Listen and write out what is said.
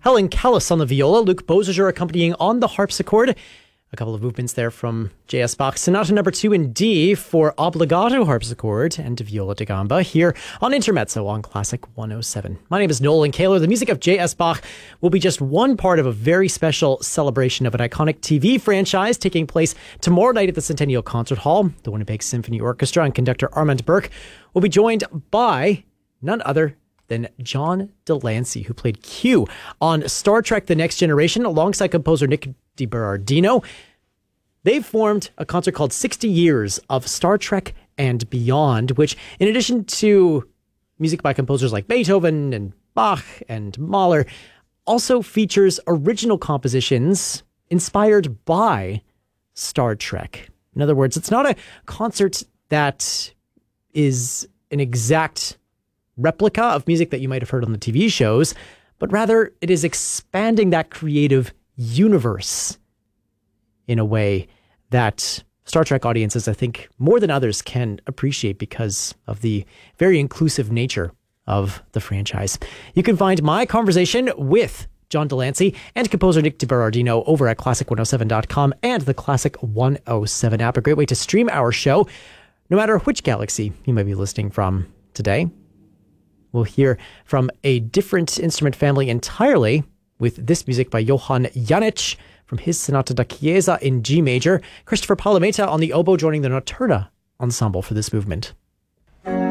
Helen Callis on the viola, Luc Beausejour accompanying on the harpsichord. A couple of movements there from J.S. Bach. Sonata number 2 in D for obbligato harpsichord and viola da gamba here on Intermezzo on Classic 107. My name is Nolan Kaler. The music of J.S. Bach will be just one part of a very special celebration of an iconic TV franchise taking place tomorrow night at the Centennial Concert Hall. The Winnipeg Symphony Orchestra and conductor Armand Burke will be joined by none other than John de Lancie, who played Q on Star Trek The Next Generation alongside composer Nick DiBerardino. They've formed a concert called 60 Years of Star Trek and Beyond, which, in addition to music by composers like Beethoven and Bach and Mahler, also features original compositions inspired by Star Trek. In other words, it's not a concert that is an exact replica of music that you might have heard on the TV shows, but rather it is expanding that creative universe in a way that Star Trek audiences, I think, more than others can appreciate because of the very inclusive nature of the franchise. You can find my conversation with John de Lancie and composer Nick DiBerardino over at classic107.com and the Classic 107 app. A great way to stream our show, no matter which galaxy you might be listening from today. We'll hear from a different instrument family entirely with this music by Johann Janisch from his Sonata da Chiesa in G major. Christopher Palameta on the oboe joining the Notturna ensemble for this movement.